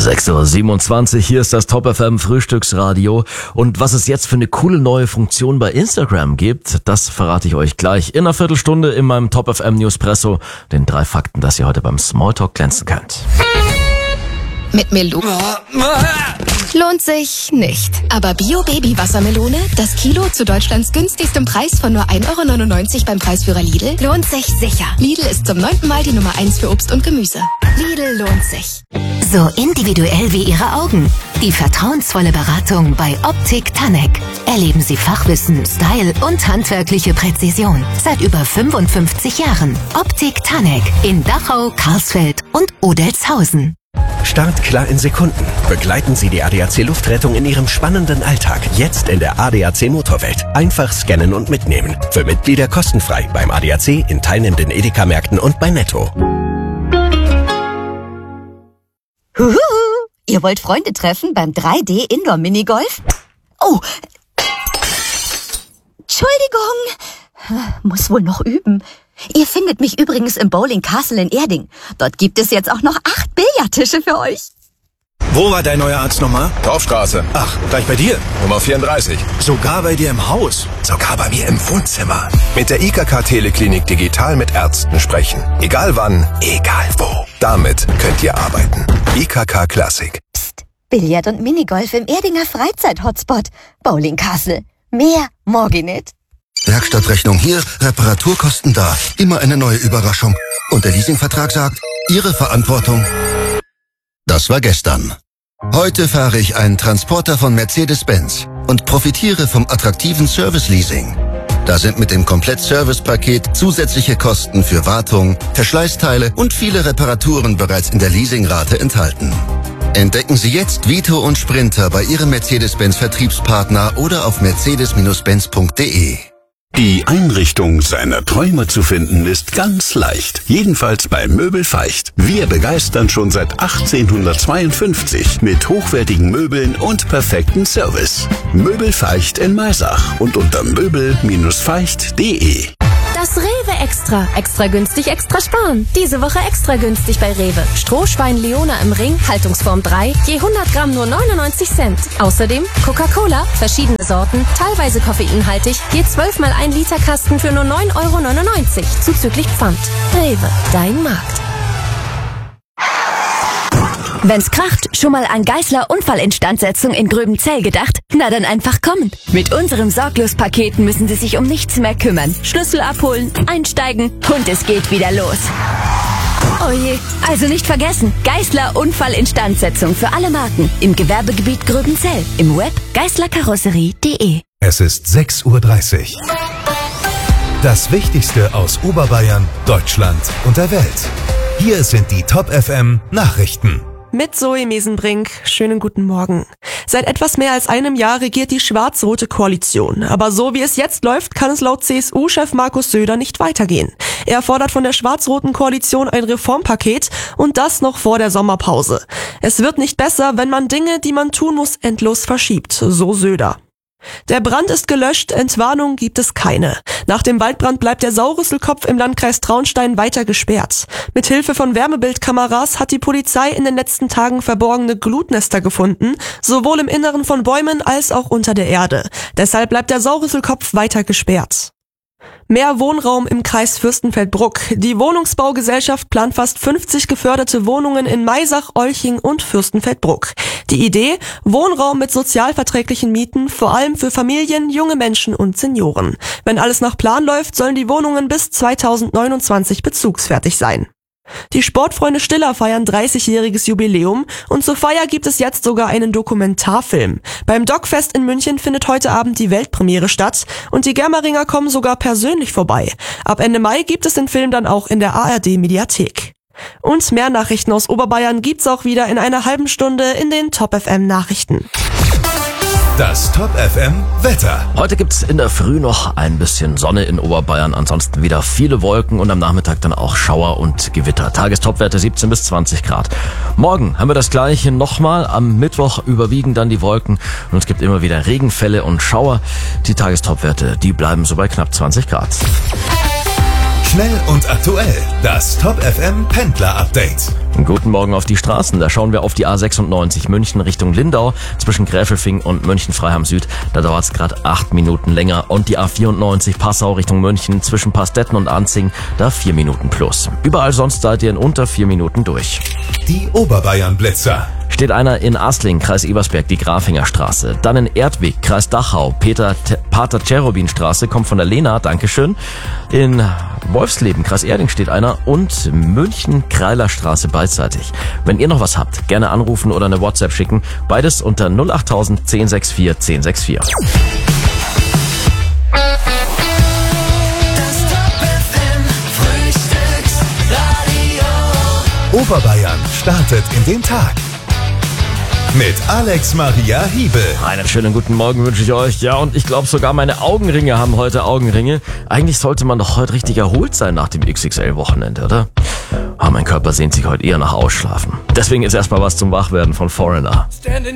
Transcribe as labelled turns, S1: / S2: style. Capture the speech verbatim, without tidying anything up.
S1: sechs Uhr siebenundzwanzig, hier ist das Top F M Frühstücksradio. Und was es jetzt für eine coole neue Funktion bei Instagram gibt, das verrate ich euch gleich in einer Viertelstunde in meinem Top F M Newspresso. Den drei Fakten, dass ihr heute beim Smalltalk glänzen könnt.
S2: Mit Melu lohnt sich nicht. Aber Bio-Baby-Wassermelone, das Kilo zu Deutschlands günstigstem Preis von nur ein Euro neunundneunzig beim Preisführer Lidl, lohnt sich sicher. Lidl ist zum neunten Mal die Nummer eins für Obst und Gemüse. Lidl lohnt sich.
S3: So individuell wie Ihre Augen. Die vertrauensvolle Beratung bei Optik Tanek. Erleben Sie Fachwissen, Style und handwerkliche Präzision. Seit über fünfundfünfzig Jahren. Optik Tanek in Dachau, Karlsfeld und Odelshausen.
S4: Start klar in Sekunden. Begleiten Sie die A D A C Luftrettung in Ihrem spannenden Alltag. Jetzt in der A D A C Motorwelt. Einfach scannen und mitnehmen. Für Mitglieder kostenfrei beim A D A C, in teilnehmenden Edeka-Märkten und bei Netto.
S5: Huhu, ihr wollt Freunde treffen beim drei D Indoor Minigolf? Oh, Entschuldigung, muss wohl noch üben. Ihr findet mich übrigens im Bowling Castle in Erding. Dort gibt es jetzt auch noch acht Billardtische für euch.
S6: Wo war dein neuer Arzt nochmal?
S7: Dorfstraße.
S6: Ach, gleich bei dir?
S7: Nummer vierunddreißig.
S6: Sogar bei dir im Haus?
S7: Sogar bei mir im Wohnzimmer. Mit der I K K Teleklinik digital mit Ärzten sprechen. Egal wann, egal wo. Damit könnt ihr arbeiten. I K K Classic.
S5: Psst, Billard und Minigolf im Erdinger Freizeit-Hotspot. Bowling Castle. Mehr morgen nicht.
S8: Werkstattrechnung hier, Reparaturkosten da. Immer eine neue Überraschung. Und der Leasingvertrag sagt, Ihre Verantwortung. Das war gestern. Heute fahre ich einen Transporter von Mercedes-Benz und profitiere vom attraktiven Service-Leasing. Da sind mit dem Komplett-Service-Paket zusätzliche Kosten für Wartung, Verschleißteile und viele Reparaturen bereits in der Leasingrate enthalten. Entdecken Sie jetzt Vito und Sprinter bei Ihrem Mercedes-Benz-Vertriebspartner oder auf mercedes Benz punkt de.
S9: Die Einrichtung seiner Träume zu finden ist ganz leicht. Jedenfalls bei Möbel Feicht. Wir begeistern schon seit achtzehnhundertzweiundfünfzig mit hochwertigen Möbeln und perfekten Service. Möbel Feicht in Maisach und unter möbel Bindestrich feicht punkt de.
S10: Das Rewe Extra. Extra günstig, extra sparen. Diese Woche extra günstig bei Rewe. Strohschwein Leona im Ring, Haltungsform drei, je hundert Gramm nur neunundneunzig Cent. Außerdem Coca-Cola, verschiedene Sorten, teilweise koffeinhaltig, je zwölf mal ein Liter Kasten für nur neun Euro neunundneunzig, zuzüglich Pfand. Rewe, dein Markt.
S3: Wenn's kracht, schon mal an Geissler Unfallinstandsetzung in Gröbenzell gedacht? Na dann einfach kommen. Mit unserem Sorglos-Paket müssen Sie sich um nichts mehr kümmern. Schlüssel abholen, einsteigen und es geht wieder los. Oh je, also nicht vergessen, Geissler Unfallinstandsetzung für alle Marken im Gewerbegebiet Gröbenzell. Im Web geissler karosserie punkt de.
S11: Es ist sechs Uhr dreißig. Das Wichtigste aus Oberbayern, Deutschland und der Welt. Hier sind die Top F M Nachrichten.
S12: Mit Zoe Mesenbrink. Schönen guten Morgen. Seit etwas mehr als einem Jahr regiert die schwarz-rote Koalition. Aber so wie es jetzt läuft, kann es laut C S U-Chef Markus Söder nicht weitergehen. Er fordert von der schwarz-roten Koalition ein Reformpaket und das noch vor der Sommerpause. Es wird nicht besser, wenn man Dinge, die man tun muss, endlos verschiebt, so Söder. Der Brand ist gelöscht, Entwarnung gibt es keine. Nach dem Waldbrand bleibt der Saurüsselkopf im Landkreis Traunstein weiter gesperrt. Mit Hilfe von Wärmebildkameras hat die Polizei in den letzten Tagen verborgene Glutnester gefunden, sowohl im Inneren von Bäumen als auch unter der Erde. Deshalb bleibt der Saurüsselkopf weiter gesperrt. Mehr Wohnraum im Kreis Fürstenfeldbruck. Die Wohnungsbaugesellschaft plant fast fünfzig geförderte Wohnungen in Maisach, Olching und Fürstenfeldbruck. Die Idee? Wohnraum mit sozialverträglichen Mieten, vor allem für Familien, junge Menschen und Senioren. Wenn alles nach Plan läuft, sollen die Wohnungen bis zweitausendneunundzwanzig bezugsfertig sein. Die Sportfreunde Stiller feiern dreißigjähriges Jubiläum und zur Feier gibt es jetzt sogar einen Dokumentarfilm. Beim Dogfest in München findet heute Abend die Weltpremiere statt und die Germeringer kommen sogar persönlich vorbei. Ab Ende Mai gibt es den Film dann auch in der A R D-Mediathek. Und mehr Nachrichten aus Oberbayern gibt's auch wieder in einer halben Stunde in den Top F M Nachrichten.
S11: Das Top F M Wetter.
S1: Heute gibt's in der Früh noch ein bisschen Sonne in Oberbayern, ansonsten wieder viele Wolken und am Nachmittag dann auch Schauer und Gewitter. Tagestopwerte siebzehn bis zwanzig Grad. Morgen haben wir das gleiche nochmal. Am Mittwoch überwiegen dann die Wolken und es gibt immer wieder Regenfälle und Schauer. Die Tagestopwerte, die bleiben so bei knapp zwanzig Grad.
S11: Schnell und aktuell. Das Top F M Pendler Update.
S1: Guten Morgen auf die Straßen. Da schauen wir auf die A sechsundneunzig München Richtung Lindau zwischen Gräfelfing und München-Freiham Süd. Da dauert es gerade acht Minuten länger. Und die A vierundneunzig Passau Richtung München zwischen Pastetten und Anzing, da vier Minuten plus. Überall sonst seid ihr in unter vier Minuten durch.
S11: Die Oberbayern-Blitzer.
S1: Steht einer in Asling, Kreis Ebersberg, die Grafinger Straße. Dann in Erdweg, Kreis Dachau, Peter T- Pater Cherubin Straße, kommt von der Lena, Dankeschön. In Wolfsleben, Kreis Erding steht einer und München, Kreiler Straße beidseitig. Wenn ihr noch was habt, gerne anrufen oder eine WhatsApp schicken. Beides unter null achttausend zehn sechs vier zehn sechs vier.
S11: Oberbayern startet in den Tag. Mit Alex Maria Hiebel.
S1: Einen schönen guten Morgen wünsche ich euch. Ja, und ich glaube sogar meine Augenringe haben heute Augenringe. Eigentlich sollte man doch heute richtig erholt sein nach dem X X L-Wochenende, oder? Aber mein Körper sehnt sich heute eher nach Ausschlafen. Deswegen ist erstmal was zum Wachwerden von Foreigner.